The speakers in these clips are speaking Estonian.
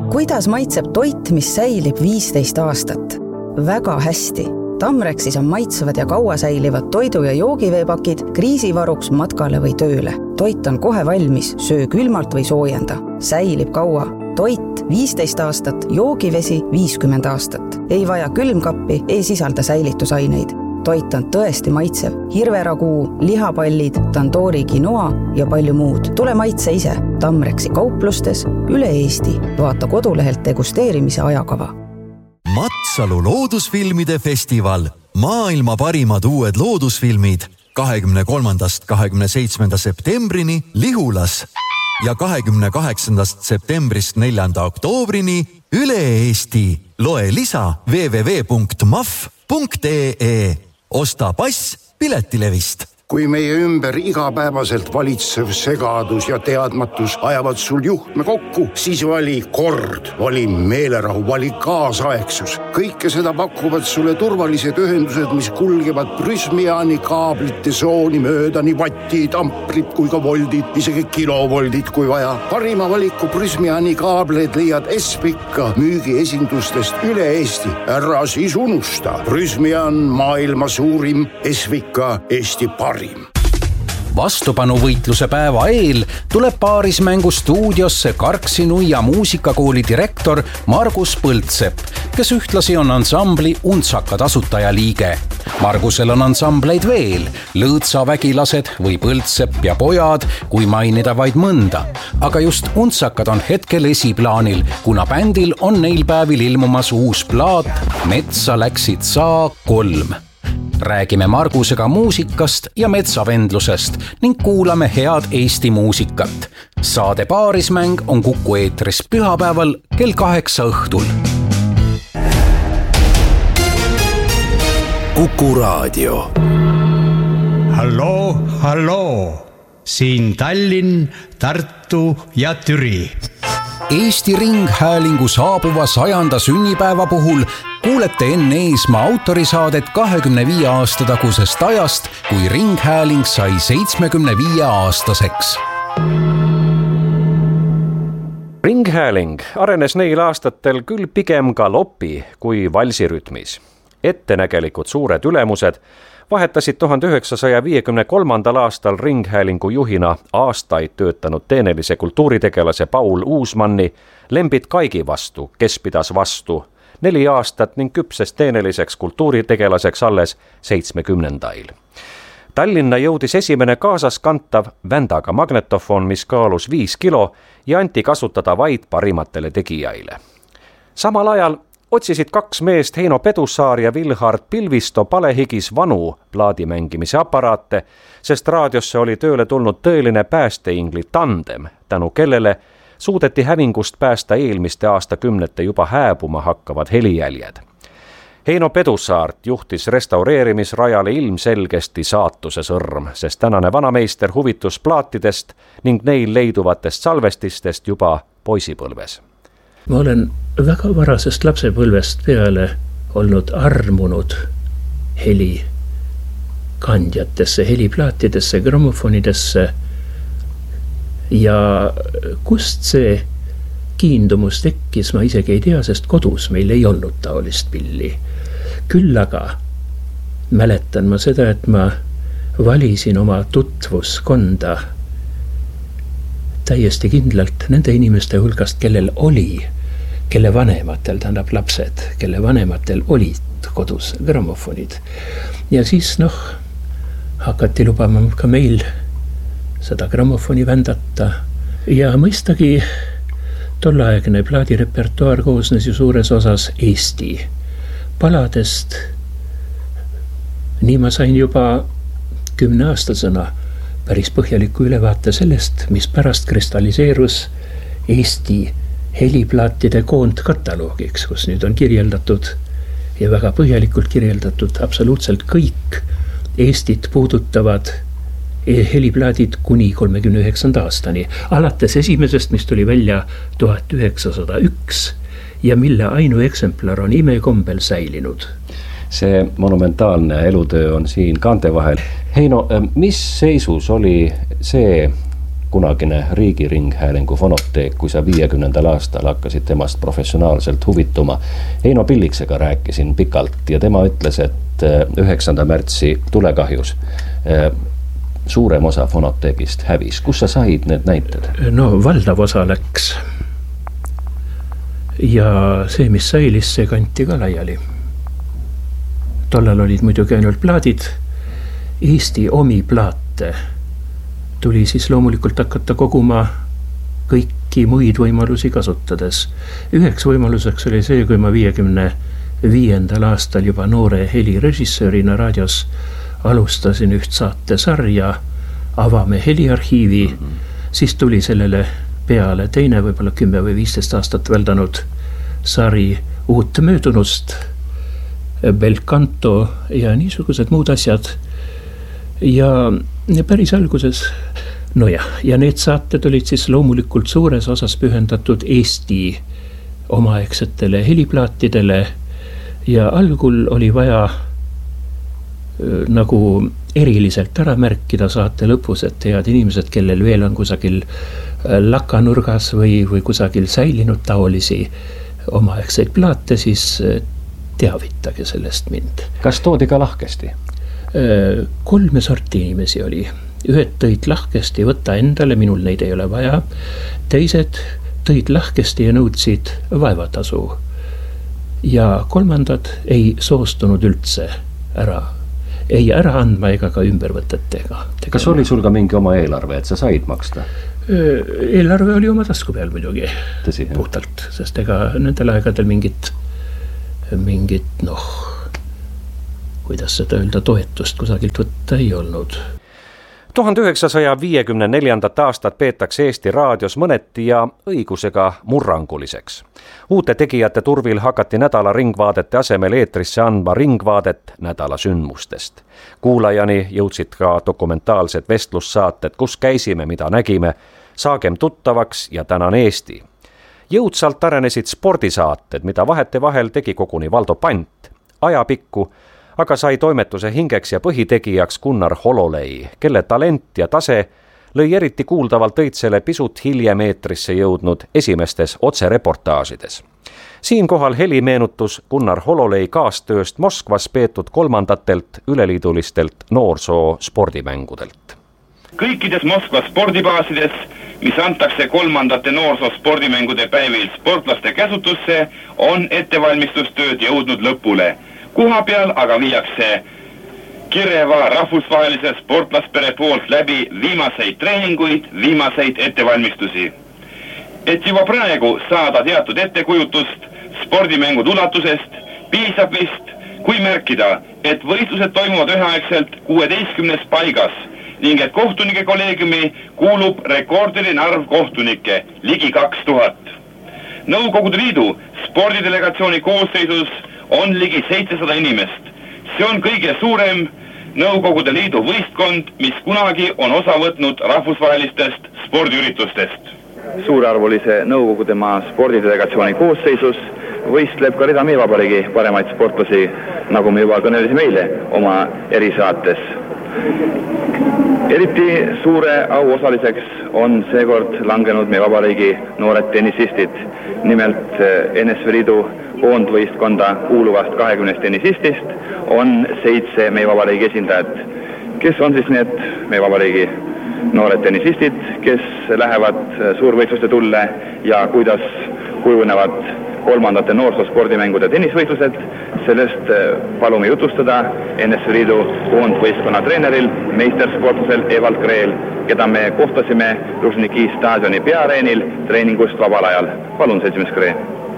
Kuidas maitseb toit, mis säilib 15 aastat? Väga hästi. Tamrexis on maitsevad ja kaua säilivad toidu- ja joogiveepakid kriisivaruks matkale või tööle. Toit on kohe valmis, söö külmalt või soojenda. Säilib kaua. Toit 15 aastat, joogivesi 50 aastat. Ei vaja külmkappi, ei sisalda säilitusaineid. Toit on tõesti maitsev. Hirveraguu, lihapallid, tandoori quinoa ja palju muud. Tule maitse ise. Tamrexi kauplustes üle Eesti. Vaata kodulehelt degusteerimise ajakava. Matsalu loodusfilmide festival. Maailma parimad uued loodusfilmid 23.–27. septembrini Lihulas ja 28. septembrist 4. oktoobrini üle Eesti. Loe lisa www.maf.ee. Osta pass Piletilevist. Kui meie ümber igapäevaselt valitsev segadus ja teadmatus ajavad sul juhtme kokku, siis vali kord, vali meelerahu, vali kaasaegsus. Kõike seda pakuvad sulle turvalised ühendused, mis kulgevad Prysmiani kaablite sooni mööda, nii vattid, amprid kui ka voldid, isegi kilovoldid kui vaja. Parima valiku Prysmiani kaableid leiad Espika müügiesindustest üle Eesti. Ära siis unusta. Prysmian maailma suurim, Espika Eesti parim. Vastupanuvõitluse päeva eel tuleb paarismängu stuudiosse Karksi-Nuia muusikakooli direktor Margus Põldsepp, kes ühtlasi on ansambli Untsaka tasutajaliige. Margusel on ansambleid veel, Lõõtsavägilased või Põldsepp ja pojad, kui mainida vaid mõnda. Aga just Untsakad on hetkel esiplaanil, kuna bändil on neil päevil ilmumas uus plaat Metsa läksid saa 3. Räägime Margusega muusikast ja metsavendlusest ning kuulame head Eesti muusikat. Saade Paarismäng on Kuku eetris pühapäeval kell 8 õhtul. Kuku raadio. Halloo. Siin Tallinn, Tartu ja Türi. Eesti Ringhäälingu saabuva 100. sünnipäeva puhul kuulete Enn Eesmaa autorisaadet 25 aasta tagusest ajast, kui Ringhääling sai 75-aastaseks. Ringhääling arenes neil aastatel küll pigem galopi kui valsirütmis. Ettenägelikud suured ülemused vahetasid 1953. aastal Ringhäälingu juhina aastaid töötanud teenelise kultuuritegelase Paul Uusmanni Lembit Kaigi vastu, kes pidas vastu 4 aastat ning küpses teeneliseks kultuuritegelaseks alles 70-ndail. Tallinna jõudis esimene kaasaskantav vändaga magnetofon, mis kaalus 5 kilo ja anti kasutada vaid parimatele tegijaile. Samal ajal otsisid 2 meest Heino Pedussaar ja Vilhard Pilvisto palehigis vanu plaadimängimise aparaate, sest raadiosse oli tööle tulnud tõeline päästeingli tandem, tänu kellele suudeti hävingust päästa eelmiste aastakümnete juba hääbuma hakkavad helijäljed. Heino Pedussaart juhtis restaureerimisrajale ilmselgesti saatuse sõrm, sest tänane vanameister huvitus plaatidest ning neil leiduvatest salvestistest juba poisipõlves. Ma olen väga varasest lapsepõlvest peale olnud armunud helikandjatesse, heliplaatidesse, grammofonidesse ja kust see kiindumus tekkis, ma isegi ei tea, sest kodus meil ei olnud taolist pilli. Küll aga mäletan ma seda, et ma valisin oma tutvuskonda täiesti kindlalt nende inimeste hulgast, kellel oli, kelle vanematel, tähendab lapsed, kelle vanematel olid kodus grammofonid. Ja siis hakati lubama ka meil seda grammofoni vändata ja mõistagi tolleaegne plaadirepertuaar koosnes ju suures osas Eesti paladest. Nii ma sain juba 10-aastasena päris põhjaliku ülevaate sellest, mis pärast kristalliseerus Eesti heliplaatide koondkataloogiks, kus nüüd on kirjeldatud ja väga põhjalikult kirjeldatud absoluutselt kõik Eestit puudutavad heliplaadid kuni 39. aastani, alates esimesest, mis tuli välja 1901 ja mille ainueksemplar on imekombel säilinud. See monumentaalne elutöö on siin kaante vahel. Heino, mis seisus oli see kunagine Riigiringhäälingu fonoteek, kui sa 50. aastal hakkasid temast professionaalselt huvituma. Heino Pilliksega rääkisin pikalt ja tema ütles, et 9. märtsi tulekahjus suurem osa fonoteegist hävis. Kus sa said need näited? No valdav osa läks. Ja see, mis säilis, see kanti ka laiali. Tollal olid muidugi ainult plaadid. Eesti omi plaate tuli siis loomulikult hakata koguma kõiki muid võimalusi kasutades. Üheks võimaluseks oli see, kui ma 55. aastal juba noore helirežissöörina raadios alustasin üht saatesarja Avame heliarhiivi, siis tuli sellele peale teine, võib-olla 10 või 15 aastat väldanud sari Uut möödunust, Belcanto ja niisugused muud asjad. Ja päris alguses, ja need saated olid siis loomulikult suures osas pühendatud Eesti omaegsetele heliplaatidele ja algul oli vaja nagu eriliselt ära märkida saate lõpus, et head inimesed, kellel veel on kusagil lakanurgas või kusagil säilinud taolisi omaegseid plaate, siis teavitage sellest mind. Kas toodi ka lahkesti? 3 sorti inimesi oli. Ühed tõid lahkesti, võtta endale, minul neid ei ole vaja. Teised tõid lahkesti ja nõudsid vaevatasu. Ja 3. ei soostunud üldse ei ära andma ega ka ümbervõtetega. Kas oli sul ka mingi oma eelarve, et sa said maksta? Eelarve oli oma tasku peal muidugi. Tõsi, puhtalt, sest ega nendel aegadel mingit kuidas seda öelda, toetust kusagilt võtta ei olnud. 1954. aastat peetakse Eesti raadios mõneti ja õigusega murranguliseks. Uute tegijate turvil hakati nädala ringvaadete asemel eetrisse andma ringvaadet nädala sündmustest. Kuulajani jõudsid ka dokumentaalsed vestlussaated, kus käisime, mida nägime, saagem tuttavaks ja tänan Eesti. Jõudsalt arenesid spordisaated, mida vahetevahel tegi koguni Valdo Pant. Ajapikku aga sai toimetuse hingeks ja põhitegijaks Gunnar Hololei, kelle talent ja tase lõi eriti kuuldavalt õitsele pisut hiljem eetrisse jõudnud esimestes otsereportaažides. Siinkohal helimeenutus Gunnar Hololei kaastööst Moskvas peetud 3. üleliidulistelt noorsoo spordimängudelt. Kõikides Moskva spordibaasides, mis antakse 3. noorsoo spordimängude päevil sportlaste käsutusse, on ettevalmistustööd jõudnud lõpule. Kuha peal aga viiakse Kireva rahvusvahelise sportlaspere poolt läbi viimaseid treeninguid, viimaseid ettevalmistusi. Et juba praegu saada teatud ettekujutust spordimängude ulatusest, piisab vist, kui märkida, et võistlused toimuvad üheaegselt 16 paigas ning et kohtunike kolleegiumi kuulub rekordiline arv kohtunikke, ligi 2000. Nõukogude Liidu spordidelegatsiooni koosseisus on ligi 700 inimest. See on kõige suurem Nõukogude Liidu võistkond, mis kunagi on osa võtnud rahvusvahelistest spordiüritustest. Suurarvulise Nõukogude maa spordidelegatsiooni koosseisus võistleb ka rida meie vabariigi paremaid sportlasi, nagu me juba kõnelisime eile oma erisaates. Eriti suure au osaliseks on seekord langenud meie vabariigi noored tennisistid. Nimelt NSV Liidu koondvõistkonda kuuluvast 20 tennisistist on 7 meie vabariigi esindajad, kes on siis need meie vabariigi noored tennisistid, kes lähevad suurvõistluste tulle ja kuidas kujunevad 3. noorsoospordimängude tennisvõistlused. Sellest palume jutustada NSV Liidu koondvõistkonna treeneril, meistersportlasel Evald Kreel, keda me kohtasime Lužniki staadioni peareenil treeningust vabal ajal. Palun, seltsimees Kreel.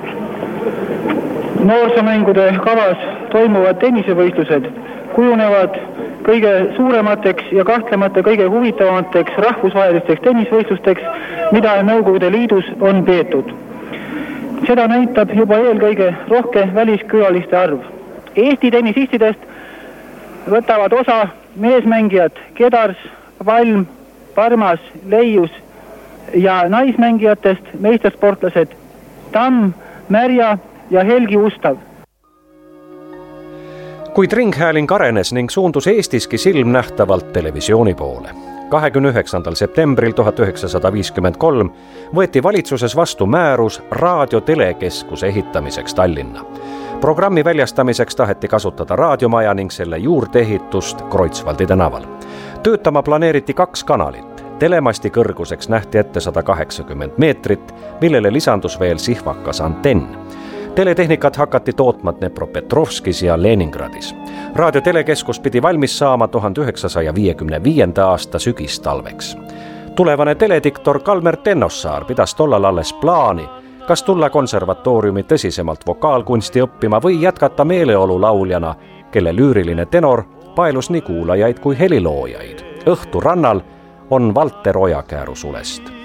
Noorsoomängude kavas toimuvad tennisevõistlused kujunevad kõige suuremateks ja kahtlemata kõige huvitavamateks rahvusvahelisteks tennisvõistlusteks, mida Nõukogude Liidus on peetud. Seda näitab juba eelkõige rohke väliskülaliste arv. Eesti tennisistidest võtavad osa meesmängijad Kedars, Valm, Parmas, Leius ja naismängijatest meistersportlased Tamm, Märja ja Helgi Ustav. Kuid ringhääling arenes ning suundus Eestiski silmnähtavalt televisiooni poole. 29. septembril 1953 võeti valitsuses vastu määrus raadiotelekeskuse ehitamiseks Tallinna. Programmi väljastamiseks taheti kasutada raadiomaja ning selle juurdeehitust Kreutzwaldi tänaval. Töötama planeeriti 2 kanalit. Telemasti kõrguseks nähti ette 180 meetrit, millele lisandus veel sihvakas antenn. Teletehnikat hakati tootma Dnepropetrovskis ja Leningradis. Raadiotelekeskus pidi valmis saama 1955. aasta sügistalveks. Tulevane telediktor Kalmer Tennossaar pidas tollal alles plaani, kas tulla konservatooriumi tõsisemalt vokaalkunsti õppima või jätkata meeleolulauljana, kelle lüüriline tenor paelus nii kuulajaid kui heliloojaid. Õhtu rannal on Valter Ojakääru sulest.